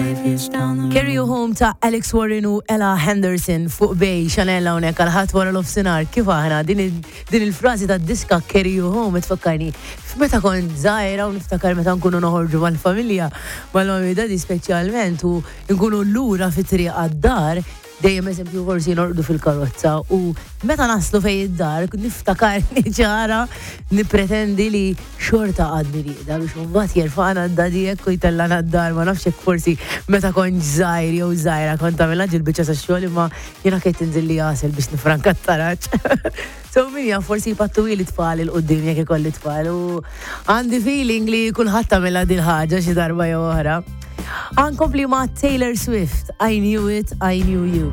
Carry You Home ta' Alex Warren u Ella Henderson fuq bej Chanella unek għal-ħat wara l-ofsinar. Kif aħna din il-frazi ta' diska Carry You Home tfakkarni meta kont żgħira u niftakar meta nkunu noħorġu mal-familja mal-mami dadi speċjalment u nkunu lura fit-triq għad-dar. Dejjem eżempju forsi norqdu fil-karozza u meta naslu fej id-dar niftakar ċara nipretendi li xorta għadni riqda biex mbagħad jerfaqna d-dadi jekk u jtellana d-dar ma nafx hekk forsi meta kont żgħir jew żgħira kont tagħmilha ġil-biċċa sax-xogħol imma jiena kejt tinżil li jasel biex nifranka t-taraġġ. So min jaf forsi jpattu li tfal il-qudiem jekk ikolli tfal u għandi feeling li kulħadd tagħmilha din ħaġa xi darba jew oħra. Uncompli ma' Taylor Swift, I Knew It, I Knew You.